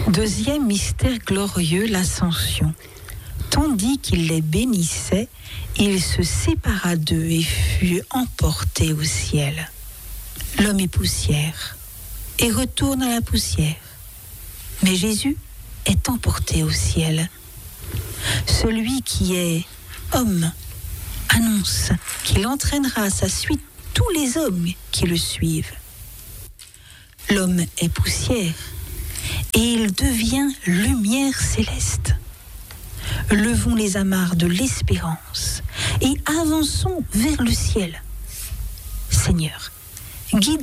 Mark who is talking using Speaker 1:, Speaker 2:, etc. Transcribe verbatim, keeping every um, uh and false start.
Speaker 1: Deuxième mystère glorieux, l'ascension. Tandis qu'il les bénissait, il se sépara d'eux et fut emporté au ciel. L'homme est poussière et retourne à la poussière. Mais Jésus est emporté au ciel. Celui qui est homme annonce qu'il entraînera à sa suite tous les hommes qui le suivent. L'homme est poussière et il devient lumière céleste. Levons les amarres de l'espérance et avançons vers le ciel. Seigneur, guide